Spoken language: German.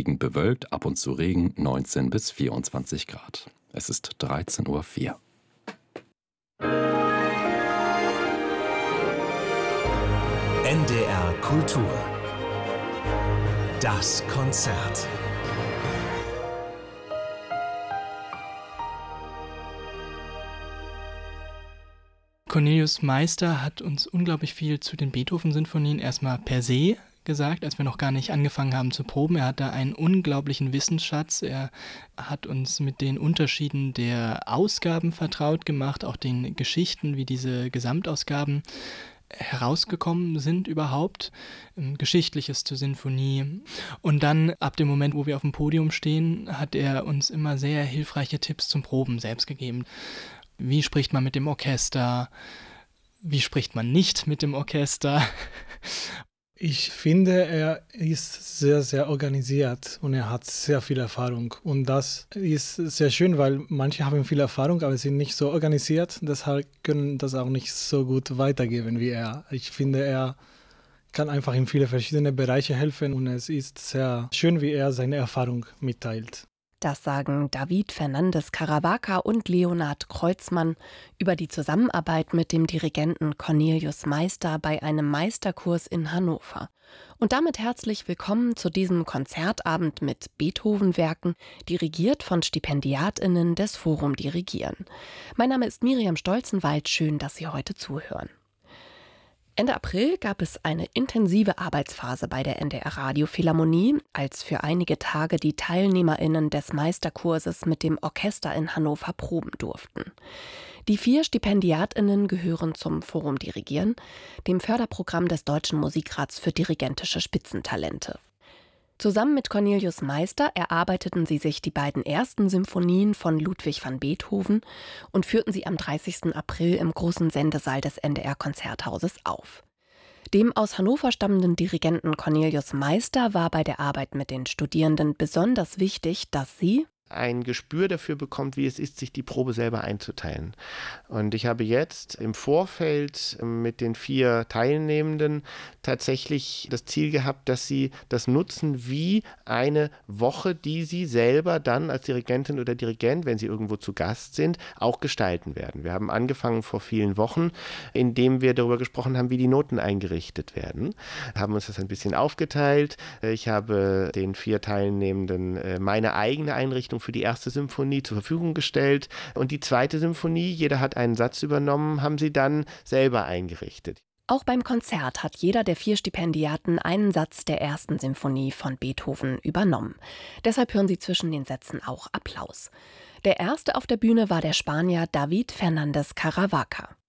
überwiegend bewölkt, ab und zu Regen, 19 bis 24 Grad. Es ist 13:04 Uhr. NDR Kultur. Das Konzert. Cornelius Meister hat uns unglaublich viel zu den Beethoven-Sinfonien erstmal per se gesagt, als wir noch gar nicht angefangen haben zu proben. Er hat da einen unglaublichen Wissensschatz. Er hat uns mit den Unterschieden der Ausgaben vertraut gemacht, auch den Geschichten, wie diese Gesamtausgaben herausgekommen sind überhaupt. Geschichtliches zur Sinfonie. Und dann, ab dem Moment, wo wir auf dem Podium stehen, hat er uns immer sehr hilfreiche Tipps zum Proben selbst gegeben. Wie spricht man mit dem Orchester? Wie spricht man nicht mit dem Orchester? Ich finde, er ist sehr, sehr organisiert und er hat sehr viel Erfahrung. Und das ist sehr schön, weil manche haben viel Erfahrung, aber sind nicht so organisiert. Deshalb können das auch nicht so gut weitergeben wie er. Ich finde, er kann einfach in viele verschiedene Bereiche helfen und es ist sehr schön, wie er seine Erfahrung mitteilt. Das sagen David Fernandes Caravaca und Leonhard Kreuzmann über die Zusammenarbeit mit dem Dirigenten Cornelius Meister bei einem Meisterkurs in Hannover. Und damit herzlich willkommen zu diesem Konzertabend mit Beethoven-Werken, dirigiert von StipendiatInnen des Forum Dirigieren. Mein Name ist Miriam Stolzenwald, schön, dass Sie heute zuhören. Ende April gab es eine intensive Arbeitsphase bei der NDR Radiophilharmonie, als für einige Tage die TeilnehmerInnen des Meisterkurses mit dem Orchester in Hannover proben durften. Die 4 StipendiatInnen gehören zum Forum Dirigieren, dem Förderprogramm des Deutschen Musikrats für dirigentische Spitzentalente. Zusammen mit Cornelius Meister erarbeiteten sie sich die beiden ersten Symphonien von Ludwig van Beethoven und führten sie am 30. April im großen Sendesaal des NDR-Konzerthauses auf. Dem aus Hannover stammenden Dirigenten Cornelius Meister war bei der Arbeit mit den Studierenden besonders wichtig, dass sie ein Gespür dafür bekommt, wie es ist, sich die Probe selber einzuteilen. Und ich habe jetzt im Vorfeld mit den 4 Teilnehmenden tatsächlich das Ziel gehabt, dass sie das nutzen wie eine Woche, die sie selber dann als Dirigentin oder Dirigent, wenn sie irgendwo zu Gast sind, auch gestalten werden. Wir haben angefangen vor vielen Wochen, indem wir darüber gesprochen haben, wie die Noten eingerichtet werden. Haben uns das ein bisschen aufgeteilt. Ich habe den 4 Teilnehmenden meine eigene Einrichtung für die erste Symphonie zur Verfügung gestellt und die zweite Symphonie, jeder hat einen Satz übernommen, haben sie dann selber eingerichtet. Auch beim Konzert hat jeder der 4 Stipendiaten einen Satz der ersten Symphonie von Beethoven übernommen. Deshalb hören Sie zwischen den Sätzen auch Applaus. Der erste auf der Bühne war der Spanier David Fernandes Caravaca.